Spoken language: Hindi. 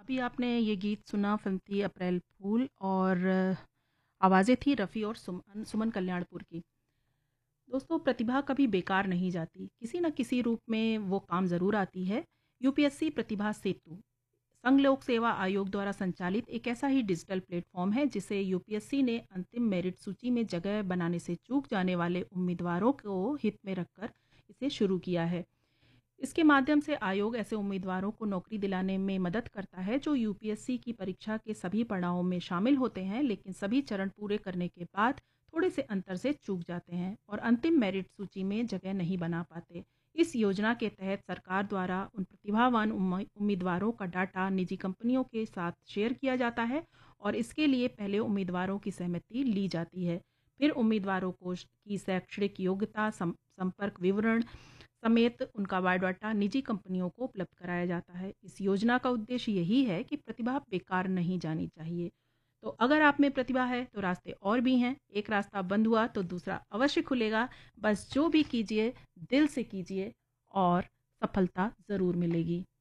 अभी आपने ये गीत सुना, फ़िल्म थी अप्रैल फूल और आवाज़ें थी रफ़ी और सुमन सुमन कल्याणपुर की। दोस्तों, प्रतिभा कभी बेकार नहीं जाती, किसी न किसी रूप में वो काम ज़रूर आती है। यूपीएससी प्रतिभा सेतु संघ लोक सेवा आयोग द्वारा संचालित एक ऐसा ही डिजिटल प्लेटफॉर्म है जिसे यूपीएससी ने अंतिम मेरिट सूची में जगह बनाने से चूक जाने वाले उम्मीदवारों को हित में रखकर इसे शुरू किया है। इसके माध्यम से आयोग ऐसे उम्मीदवारों को नौकरी दिलाने में मदद करता है जो यूपीएससी की परीक्षा के सभी पड़ावों में शामिल होते हैं, लेकिन सभी चरण पूरे करने के बाद थोड़े से अंतर से चूक जाते हैं और अंतिम मेरिट सूची में जगह नहीं बना पाते। इस योजना के तहत सरकार द्वारा उन प्रतिभावान उम्मीदवारों का डाटा निजी कंपनियों के साथ शेयर किया जाता है और इसके लिए पहले उम्मीदवारों की सहमति ली जाती है। फिर उम्मीदवारों को की शैक्षणिक योग्यता, संपर्क विवरण समेत उनका बायोडाटा निजी कंपनियों को उपलब्ध कराया जाता है। इस योजना का उद्देश्य यही है कि प्रतिभा बेकार नहीं जानी चाहिए। तो अगर आप में प्रतिभा है तो रास्ते और भी हैं। एक रास्ता बंद हुआ तो दूसरा अवश्य खुलेगा। बस जो भी कीजिए दिल से कीजिए और सफलता ज़रूर मिलेगी।